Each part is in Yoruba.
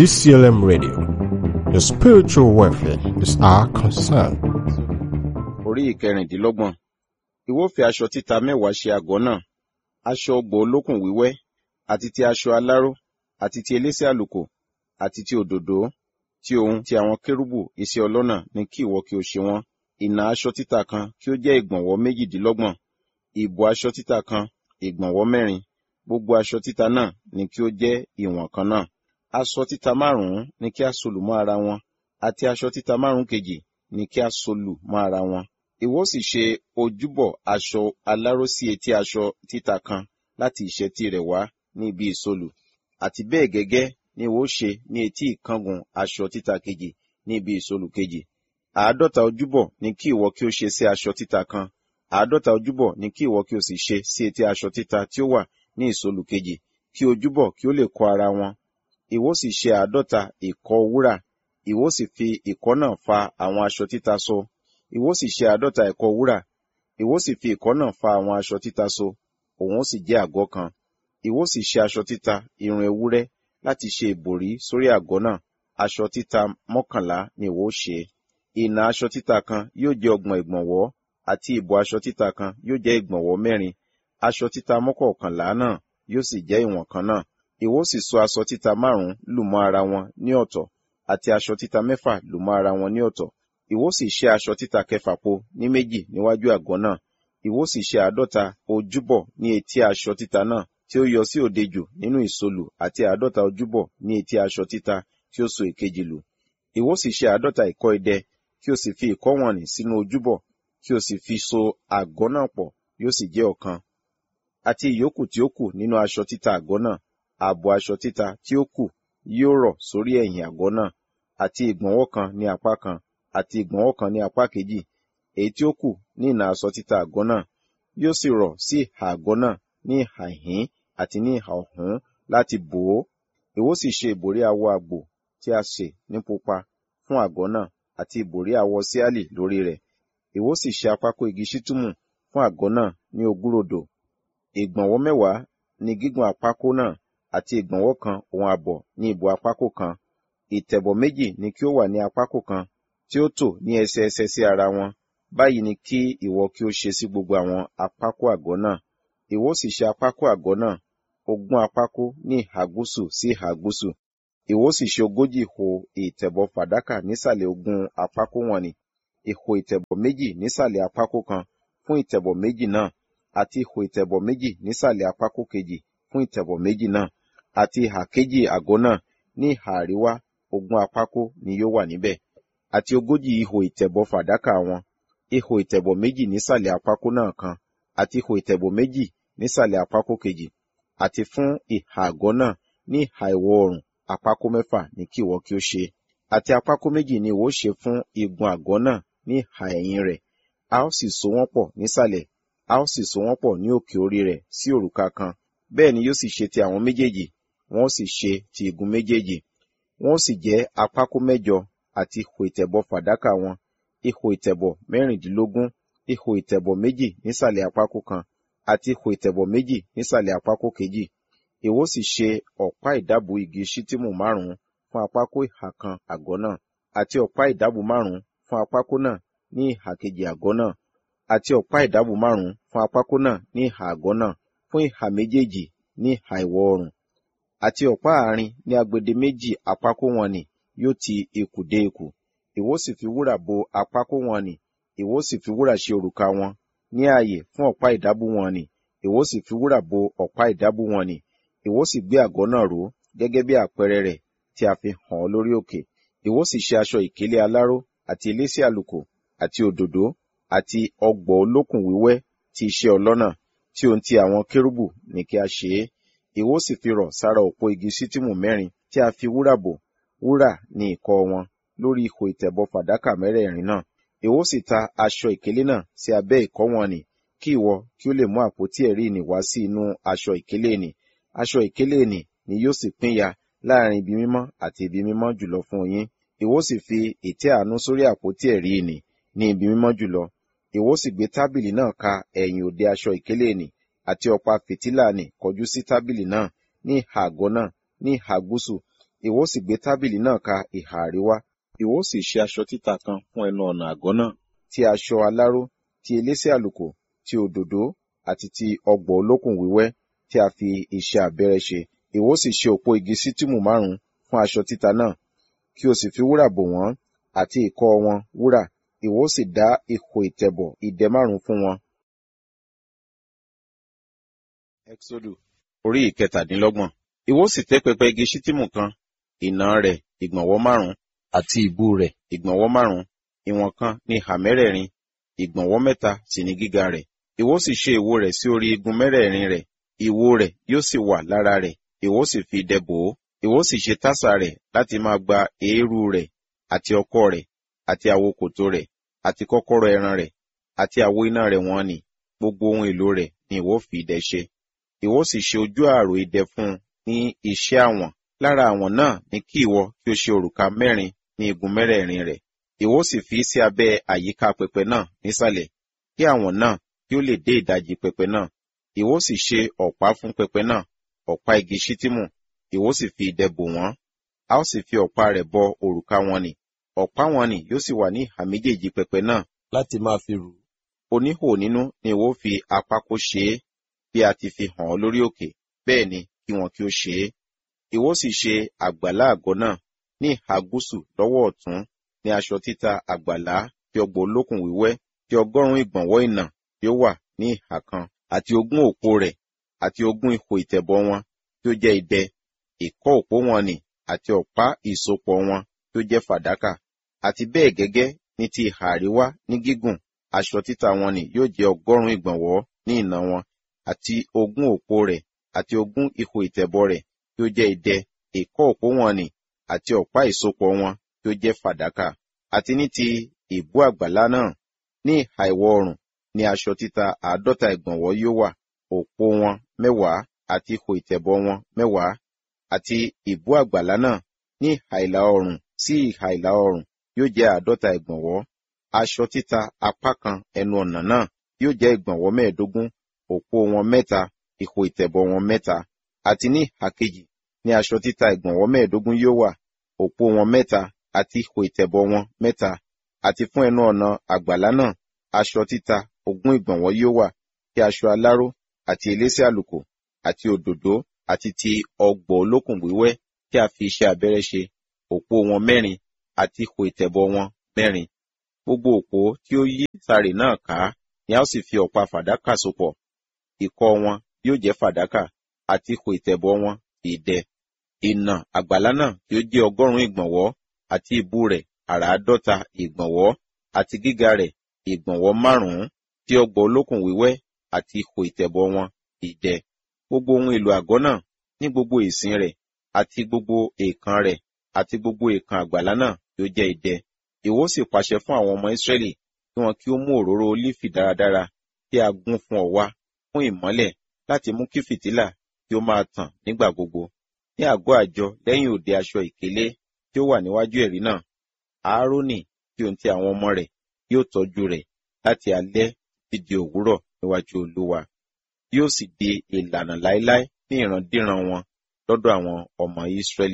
DCLM Radio. Your spiritual welfare is our concern. Orí ìkẹrìndínlọ́gbọ̀n. Ìwọ fi aṣọ títa mẹ́wàá ṣe àgọ́ náà, aṣọ ọgbọ̀ olókùn wíwẹ́, àti ti aṣọ aláró, àti ti elése àlùkò, àti ti òdòdó, ti ohun ti àwọn kérúbù iṣẹ́ ọlọ́nà ní kí ìwọ kí o ṣe wọ́n. Ìnà aṣọ títa kan kí ó jẹ́ ìgbọ̀nwọ́ méjìdínlọ́gbọ̀n, ìbò aṣọ títa kan ìgbọ̀nwọ́ mẹ́rin, gbogbo aṣọ títa náà ní kí ó jẹ́ ìwọ̀n kan náà. Aṣọ títa márùn-ún ní kí a solù mọ́ ara wọn, àti aṣọ títa márùn-ún kejì ní kí a solù mọ́ ara wọn. Ìwọ sì ṣe ojúbọ aṣọ aláró sí etí aṣọ títa kan láti ìṣẹ́tí rẹ̀ wá ní ibi ìsolù, àti bẹ́ẹ̀ gẹ́gẹ́ ni ìwọ ṣe ní etí ìkángun aṣọ títa kejì ní ibi ìsolù kejì. 50 ojúbọ ní kí ìwọ kí ó ṣe sí aṣọ títa kan, 50 ojúbọ ní kí ìwọ kí ó sì ṣe sí etí aṣọ títa tí ó wà ní ìsolù kejì, kí ojúbọ kí ó lè kọ́ ara wọn. Ìwọ sì ṣe 50 ìkọ́ wúrà, ìwọ sì fi ìkọ́ náà fa àwọn aṣọ títa so. Ìwọ sì ṣe 50 ìkọ́ wúrà, ìwọ sì fi ìkọ́ náà fa àwọn aṣọ títa so, òun ó sì jẹ́ àgọ́ kan. Ìwọ sì ṣe aṣọ títa irun ewúrẹ́ láti ṣe ìbòrí sórí àgọ́ náà, aṣọ títa 11 ni ìwọ ṣe. Ìnà aṣọ títa kan yóò jẹ́ 30 ìgbọ̀nwọ́, àti ìbò aṣọ títa kan yóò jẹ́ ìgbọ̀nwọ́ 4. Aṣọ títa 11 náà yóò sì jẹ́ ìwọ̀n kan náà. Ìwọ sì so aṣọ títa 5 lù mọ́ ara wọn ní ọ̀tọ̀, àti aṣọ títa 6 lù mọ́ ara wọn ní ọ̀tọ̀. Ìwọ sì ṣe aṣọ títa 6 po ní méjì níwájú àgọ́ náà. Ìwọ sì ṣe 50 ojúbọ ní etí aṣọ títa náà tí ó yọ sí òde jù nínú ìsolù, àti 50 ojúbọ ní etí aṣọ títa tí ó so èkejì lù. Ìwọ sì ṣe 50 ìkọ́ idẹ, kí o sì fi ìkọ́ wọ̀nnì sínú ojúbọ, kí o sì fi so àgọ́ náà pọ̀, yóò sì jẹ́ ọ̀kan. Àti ìyókù tí ó kù nínú aṣọ títa àgọ́ náà, ààbò aṣọ títa tí ó kù yóò rọ̀ sórí ẹ̀yìn àgọ́ náà, àti ìgbọ̀nwọ́ kan ní apá kan, àti ìgbọ̀nwọ́ kan ní apá kejì. Èyí tí ó kù ní ìnà aṣọ títa àgọ́ náà yóò sì rọ̀ sí ìhà àgọ́ náà ní ìhà ìhín àti ní ìhà ọ̀hún láti bò ó. Ìwọ sì ṣe ìbòrí awọ àgbò tí a ṣe ní pupa fún àgọ́ náà, àti ìbòrí awọ síálì lórí rẹ̀. Ìwọ sì ṣe àpákò igi ṣittimu fún àgọ́ náà ní ogúnrodò. Ìgbọ̀nwọ́ 10 ní gígùn àpákò náà, àti ìgbọ̀nwọ́ kan òun àbọ̀ ní ìbò àpákò kan. Ìtẹ̀bọ̀ 2 ni kí ó wà ní àpákò kan, tí ó tò ní ẹsẹẹsẹ sí ara wọn. Báyìí ni kí ìwọ kí ó ṣe sí gbogbo àwọn àpákò àgọ́ náà. Ìwọ sì ṣe àpákò àgọ́ náà 20 àpákò ní ìhà gúúsù sí ìhà gúúsù. Ìwọ sì ṣe 40 ihò ìtẹ̀bọ̀ fàdákà nísàlẹ̀ 20 àpákò wọ̀nnì, ihò ìtẹ̀bọ̀ 2 nísàlẹ̀ àpákò kan fún ìtẹ̀bọ̀ 2 náà, àti ihò ìtẹ̀bọ̀ 2 nísàlẹ̀ àpákò kejì fún ìtẹ̀bọ̀ 2 náà, àti ìhà kejì àgọ́ náà ní ìhà àríwá 20 àpákò ni yóò wà níbẹ̀, àti 40 ihò ìtẹ̀bọ̀ fàdákà wọn, ihò ìtẹ̀bọ̀ 2 nísàlẹ̀ àpákò náà kan, àti ihò ìtẹ̀bọ̀ 2 nísàlẹ̀ àpákò kejì. Àti fún ìhà àgọ́ náà ní ìhà ìwọ̀ oòrùn àpákò 6 ní kí ìwọ kí ó ṣe. Àti àpákò 2 ni ìwọ ṣe fún igun àgọ́ náà ní ìhà ẹ̀yìn rẹ̀. A ó sì so wọ́n pọ̀ nísàlẹ̀, a ó sì so wọ́n pọ̀ ní òkè orí rẹ̀ sí òrùka kan. Bẹ́ẹ̀ ni yóò sì ṣe ti àwọn méjèèjì, wọ́n ó sì ṣe ti igun méjèèjì. Wọ́n ó sì jẹ́ àpákò 8, àti ihò ìtẹ̀bọ̀ fàdákà wọn, ihò ìtẹ̀bọ̀ 16, ihò ìtẹ̀bọ̀ 2 nísàlẹ̀ àpákò kan, àti ihò ìtẹ̀bọ̀ 2 nísàlẹ̀ àpákò kejì. Ìwọ sì ṣe ọ̀pá ìdábùú igi ṣittimu 5 fún àpákò ìhà kan àgọ́ náà, àti ọ̀pá ìdábùú 5 fún àpákò náà ní ìhà kejì àgọ́ náà, àti ọ̀pá ìdábùú 5 fún àpákò náà ní ìhà àgọ́ náà fún ìhà méjèèjì ní ìhà ìwọ̀ oòrùn. Àti ọ̀pá àárín ní agbede 2 àpákò wọ̀nnì yóò ti ikùn dé ikùn. Ìwọ sì fi wúrà bo àpákò wọ̀nnì, ìwọ sì fi wúrà ṣe òrùka wọn ní ààyè fún ọ̀pá ìdábùú wọ̀nnì, ìwọ sì fi wúrà bo ọ̀pá ìdábùú wọ̀nnì. Ìwọ sì gbé àgọ́ náà ró gẹ́gẹ́ bí àpẹẹrẹ rẹ̀ tí a fi hàn ọ́ lórí òkè. Ìwọ sì ṣe aṣọ ìkélé aláró, àti elése àlùkò, àti òdòdó, àti ọgbọ̀ olókùn wíwẹ́ ti iṣẹ́ ọlọ́nà, tí ohun ti àwọn kérúbù ní kí a ṣe é. Ìwọ sì fi rọ̀ sára òpó igi ṣittimu 4 tí a fi wúrà bò, wúrà ní ìkọ́ wọn lórí ihò ìtẹ̀bọ̀ fàdákà 4 náà. Ìwọ sì ta aṣọ ìkélé náà sí abẹ́ ìkọ́ wọ̀nnì, kí ìwọ kí ó lè mú àpótí ẹ̀rí ìnì wá sí inú aṣọ ìkélé ìnì. Aṣọ ìkélé ìnì ni yóò sì pínyà láàrin ibi mímọ́ àti ibi mímọ́ jùlọ fún yín. Ìwọ sì fi ìtẹ́ àánú sórí àpótí ẹ̀rí ìnì ní ibi mímọ́ jùlọ. Ìwọ sì gbé tábìlì náà ka ẹ̀yìn òde aṣọ ìkélé ìnì, àti ọ̀pá fìtílà nì kọjú sí tábìlì náà ní ìhà àgọ́ náà ní ìhà gúúsù. ìwọ ó sì gbé tábìlì náà ka ìhà àríwá. Ìwọ ó sì ṣe aṣọ títa kan fún ẹnu ọ̀nà àgọ́ náà, ti aṣọ aláró, ti elése àlùkò, ti òdòdó, àti ti ọ̀gbọ̀ olókùn wíwẹ́ tí a fi iṣẹ́ abẹ́rẹ́ ṣe. Ìwọ ó sì ṣe òpó igi ṣittimu 5 fún aṣọ títa náà, kí o sì fi wúrà bò wọ́n, àti ìkọ́ wọn wúrà. Ìwọ ó sì dá ihò ìtẹ̀bọ̀ ìdẹ 5 fún wọn. Ẹ́kísódù orí ìkẹtàdínlọ́gbọ̀n. Ìwọ ó sì tẹ́ pẹpẹ igi ṣittimu kan, ìnà rẹ̀ ìgbọ̀nwọ́ 5, àti ìbú rẹ̀ ìgbọ̀nwọ́ 5, ìwọ̀n kan ní ìhà mẹ́rẹ̀ẹ̀rin, ìgbọ̀nwọ́ 3 sì ní gíga rẹ̀. Ìwọ ó sì ṣe ìwo rẹ̀ sí orí igun mẹ́rẹ̀ẹ̀rin rẹ̀, ìwo rẹ̀ yóò sì wà lára rẹ̀. Ìwọ ó sì fi idẹ bò ó. Ìwọ ó sì ṣe tásà rẹ̀ láti máa gba èérú rẹ̀, àti ọkọ́ rẹ̀, àti àwo kòtò rẹ̀, àti kọ́kọ́rọ́ ẹran rẹ̀, àti àwo iná rẹ̀ wọ́n nì. Gbogbo ohun èlò rẹ̀ ni ìwọ ó fi idẹ ṣe. Ìwọ ó sì ṣe ojú ààrò idẹ fún un ní iṣẹ́ àwọ̀n. Lára àwọ̀n náà ni kí ìwọ kí o ṣe òrùka 4 ní igun mẹ́rẹ̀ẹ̀rin rẹ̀. Ìwọ ó sì fi sí abẹ́ àyíká pẹpẹ náà nísàlẹ̀, kí àwọ̀n náà kí ó lè dé ìdajì pẹpẹ náà. Ìwọ ó sì ṣe ọ̀pá fún pẹpẹ náà, ọ̀pá igi ṣittimu. Ìwọ ó sì fi idẹ bò wọ́n. A ó sì fi ọ̀pá rẹ̀ bọ òrùka wọn nì. Ọ̀pá wọn nì yóò sì wà ní ìhà méjèèjì pẹpẹ náà láti máa fi rù ú. Oníhò nínú ni ìwọ ó fi apákó ṣe é, bí a ti fi hàn ọ́ lórí òkè, bẹ́ẹ̀ ni kí wọn kí ó ṣe é. Ìwọ ó sì ṣe àgbàlá àgọ́ náà ní ìhà gúúsù lọ́wọ́ ọ̀tún ní aṣọ títa àgbàlá tí ọ̀gbọ̀ olókùn wíwẹ́ tí 100 ìgbọ̀nwọ́ ìnà yóò wà ní ìhà kan, àti 20 òpó rẹ̀, àti 20 ihò ìtẹ̀bọ̀ wọn tí ó jẹ́ idẹ, ìkọ́ òpó wọn nì, àti ọ̀pá ìsopọ̀ wọn tí ó jẹ́ fàdákà. Àti bẹ́ẹ̀ gẹ́gẹ́ ní ti ìhà àríwá ní gígùn, aṣọ títa wọn nì yóò jẹ́ 100 ìgbọ̀nwọ́ ní ìnà wọn, àti 20 òpó rẹ̀, àti 20 ihò ìtẹ̀bọ̀ rẹ̀ tí ó jẹ́ idẹ, ìkọ́ òpó wọn nì, àti ọ̀pá ìsopọ̀ wọn tí ó jẹ́ fàdákà. Àti ní ti ìbú àgbàlá náà, ní ìhà ìwọ̀ oòrùn ní aṣọ títa 50 ìgbọ̀nwọ́ yóò wà, òpó wọn 10, àti ihò ìtẹ̀bọ̀ wọn 10. Àti ìbú àgbàlá náà ní ìhà ìlà oòrùn sí ìhà ìlà oòrùn yóò jẹ́ 50 ìgbọ̀nwọ́. Aṣọ títa apá kan ẹnu ọ̀nà náà yóò jẹ́ ìgbọ̀nwọ́ 15, òpó wọn 3, ihò ìtẹ̀bọ̀ wọn 3. Àti ní ìhà kejì ní aṣọ títa ìgbọ̀nwọ́ 15 yóò wà, òpó wọn 3, àti ihò ìtẹ̀bọ̀ wọn 3. Àti fún ẹnu ọ̀nà àgbàlá náà, aṣọ títa 20 ìgbọ̀nwọ́ yóò wà, ti aṣọ aláró, àti elése àlùkò, àti òdòdó, àti ti ọ̀gbọ̀ olókùn wíwẹ́ tí a fi iṣẹ́ abẹ́rẹ́ ṣe, òpó wọn 4, àti ihò ìtẹ̀bọ̀ wọn 4. Gbogbo òpó tí ó yí sàrè náà ká ni a ó sì fi ọ̀pá fàdákà sopọ̀. Ìkọ́ wọn yóò jẹ́ fàdákà, àti ihò ìtẹ̀bọ̀ wọn idẹ. Ìnà àgbàlá náà tí ó jẹ́ 100 ìgbọ̀nwọ́, àti ìbú rẹ̀ 50 ìgbọ̀nwọ́, àti gíga rẹ̀ ìgbọ̀nwọ́ 5, tí ọ̀gbọ̀ olókùn wíwẹ́, àti ihò ìtẹ̀bọ̀ wọn idẹ. Gbogbo ohun èlò àgọ́ náà ní gbogbo ìsìn rẹ̀, àti gbogbo èèkàn rẹ̀, àti gbogbo èèkàn àgbàlá náà tí ó jẹ́ idẹ. Ìwọ ó sì pàṣẹ fún àwọn ọmọ Ísírẹ́lì kí wọn kí ó mú òróró ólífì dáradára tí a gún fún ọ̀wá fún ìmọ́lẹ̀, láti mú kí fìtílà kí ó máa tàn nígbà gbogbo. Ní àgọ́ àjọ lẹ́yìn òde aṣọ ìkélé tí ó wà níwájú ẹ̀rí náà, Áárónì tí òun ti àwọn ọmọ rẹ̀ yóò tọ́jú rẹ̀ láti alẹ́ títí di òwúrọ̀ níwájú Olúwa. Yóò sì di ìlànà láéláé ní ìrandíran wọn lọ́dọ̀ àwọn ọmọ Ísírẹ́lì.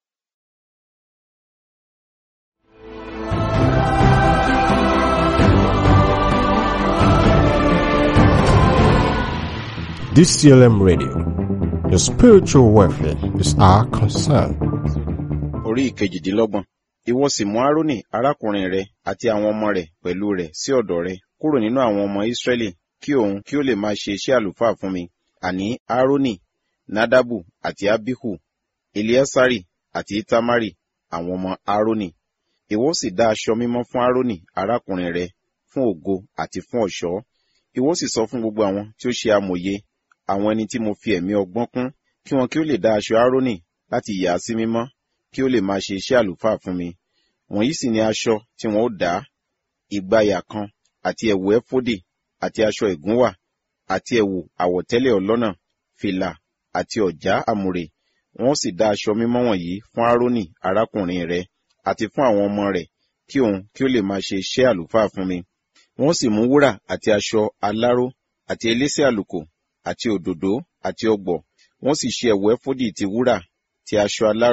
DCLM Radio. Your spiritual welfare is our concern. Orí ìkejìdínlọ́gbọ̀n. Ìwọ sì mú Áárónì arákùnrin rẹ̀ àti àwọn ọmọ rẹ̀ pẹ̀lú rẹ̀ sí ọ̀dọ̀ rẹ̀ kúrò nínú àwọn ọmọ Ísírẹ́lì, kí òun kí ó lè máa ṣe iṣẹ́ àlùfáà fún mi. Àní Áárónì, Nádàbù àti Ábíhù, Eleasari àti Itamari, àwọn ọmọ Áárónì. Ìwọ sì dá aṣọ mímọ́ fún Áárónì arákùnrin rẹ̀, fún ògo àti fún ọ̀ṣọ́. Ìwọ sì sọ fún gbogbo àwọn tí ó ṣe amòye, àwọn ẹni tí mo fi ẹ̀mí ọgbọ́n kún, kí wọn kí ó lè dá aṣọ Áárónì láti yà á sí mímọ́, kí ó lè máa ṣe iṣẹ́ àlùfáà fún mi. Wọ̀nyí sì ni aṣọ tí wọn ó dá: ìgbàyà kan, àti ẹ̀wù ẹfódè, àti aṣọ ìgúnwà, àti ẹ̀wù àwọ̀tẹ́lẹ̀ ọlọ́nà, fìlà, àti ọ̀já àmùrè. Wọn ó sì dá aṣọ mímọ́ wọ̀nyí fún Áárónì arákùnrin rẹ̀, àti fún àwọn ọmọ rẹ̀, kí òun kí ó lè máa ṣe iṣẹ́ àlùfáà fún mi. Wọn ó sì mú wúrà àti aṣọ aláró, àti elése àlùkò, àti òdòdó, àti ọ̀gbọ̀. Wọ́n sì ṣe ẹ̀wù ẹfódì ti wúrà, ti aṣọ aláró,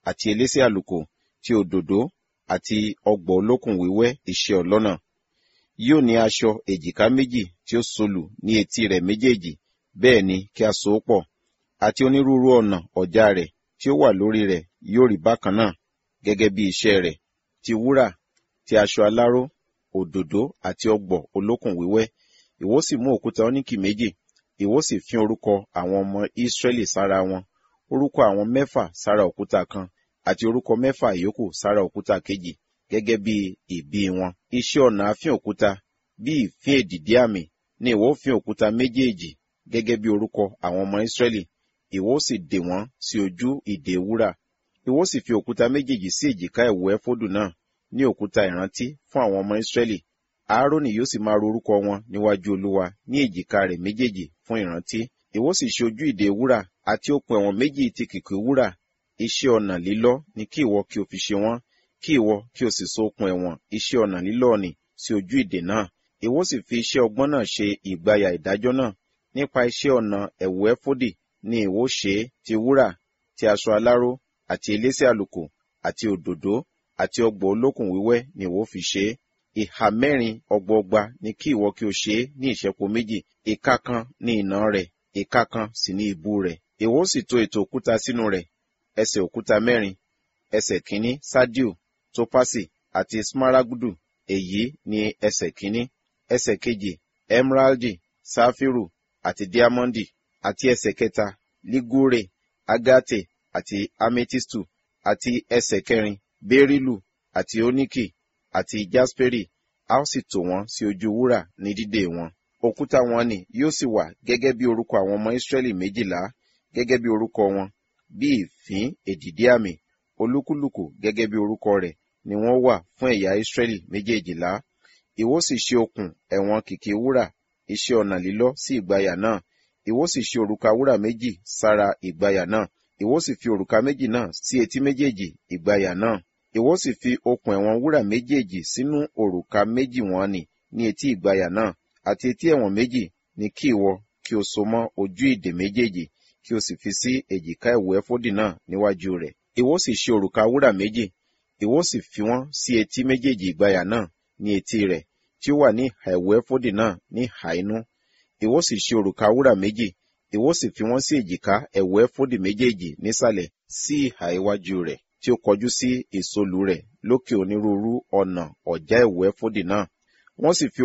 àti elése àlùkò, ti òdòdó, àti ọgbọ̀ olókùn wíwẹ́ iṣẹ́ ọlọ́nà. Yóò ní aṣọ èjìká méjì tí ó solù ní etí rẹ̀ méjèèjì, bẹ́ẹ̀ ni kí a so ó pọ̀, àti onírúurú ọ̀nà ọ̀já rẹ̀ tí ó wà lórí rẹ̀ yóò rí bákan náà, gẹ́gẹ́ bí iṣẹ́ rẹ̀, ti wúrà, ti aṣọ aláró, òdòdó àti ọgbọ̀ olókùn wíwẹ́. Ìwọ sì mú òkúta óníkì méjì, ìwọ sì fín orúkọ àwọn ọmọ Ísírẹ́lì sára wọn, orúkọ àwọn 6 sára òkúta kan, àti orúkọ 6 ìyókù sára òkúta kejì, gẹ́gẹ́ bí ìbí wọn. Iṣẹ́ ọnà àfín òkúta, bí ìfín èdìdí àmì, ni ìwọ fín òkúta méjèèjì, gẹ́gẹ́ bí orúkọ àwọn ọmọ Ísírẹ́lì. Ìwọ sì dè wọ́n sí ojú ìdè wúrà. Ìwọ sì fi òkúta méjèèjì sí èjìká ẹ̀wù ẹfódù náà, ní òkúta ìrántí fún àwọn ọmọ Ísírẹ́lì. Áárónì yóò sì máa ro orúkọ wọn níwájú Olúwa ní èjìká rẹ̀ méjèèjì fún ìrántí. Ìwọ sì ṣe ojú ìdè wúrà àti okùn ẹ̀wọ̀n méjì ti kìkì wúrà. Iṣẹ́ ọnà lílọ́ ni kí ìwọ kí o fi ṣe wọ́n, kí ìwọ kí o sì so okùn ẹ̀wọ̀n iṣẹ́ ọnà lílọ́ nì sí ojú ìdè náà. Ìwọ sì fi iṣẹ́ ọgbọ́n náà ṣe ìgbàyà ìdájọ́ náà. Nípa iṣẹ́ ọnà ẹ̀wù ẹfódì ni ìwọ ṣe ti wúrà, ti aṣọ aláró, àti elése àlùkò, àti òdòdó, àti ọgbọ̀ olókùn wíwẹ́ ni ìwọ fi ṣe. Ìhà 4 ọgbọọgba ni kí ìwọ kí o ṣe ní ìṣẹ́po méjì, ìka kan ní ìnà rẹ̀, ìka kan sì ní ìbú rẹ̀. Ìwọ sì tò ètò òkúta sínú rẹ̀, ẹsẹ̀ òkúta 4, ẹsẹ̀ kìíní sádíò, tópásì àti smaragdu, èyí ni ẹsẹ̀ kìíní, ẹsẹ̀ kejì emeraldi, sáfírù àti diamondi, àti ẹsẹ̀ kẹta ligure, agate àti ametistu, àti ẹsẹ̀ kẹrin berilu àti oniki àti jasperi. A ó sì tò wọ́n sí ojú wúrà ní dídè wọn. Òkúta wọn ni yóò sì wà gẹ́gẹ́ bí orúkọ àwọn ọmọ Ísírẹ́lì 12, gẹ́gẹ́ bí orúkọ wọn, bí ìfín èdìdí àmì, olúkúlùkù gẹ́gẹ́ bí orúkọ rẹ̀ ni wọ́n wà fún ẹ̀yà Ísírẹ́lì 12. Ìwọ sì ṣe okùn ẹ̀wọ̀n kìkì wúrà, iṣẹ́ ọnà lílọ́ sí ìgbàyà náà. Ìwọ sì ṣe òrùka wúrà méjì sára ìgbàyà náà. Ìwọ sì fi òrùka méjì náà sí etí méjèèjì ìgbàyà náà. Ìwọ sì fi okùn ẹ̀wọ̀n wúrà méjèèjì sínú òrùka méjì wọn nì ní etí ìgbàyà náà, àti etí ẹ̀wọ̀n méjì ni kí ìwọ kí o so mọ́ ojú ìdè méjèèjì, kí o sì fi sí èjìká ẹ̀wù ẹfódì náà níwájú rẹ̀. Ìwọ sì ṣe òrùka wúrà méjì, ìwọ sì fi wọ́n sí etí méjèèjì ìgbàyà náà ní etí rẹ̀, tí ó wà ní ìhà ẹ̀wù ẹfódì náà ní ìhà inú. Ìwọ sì ṣe òrùka wúrà méjì, ìwọ sì fi wọ́n sí èjìká ẹ̀wù ẹfódì méjèèjì nísàlẹ̀ sí ìhà iwájú rẹ̀, tí ó kọjú sí ìsolù rẹ̀ lókè onírúurú ọ̀nà ọ̀já ẹ̀wù ẹfódì náà. Wọ́n sì fi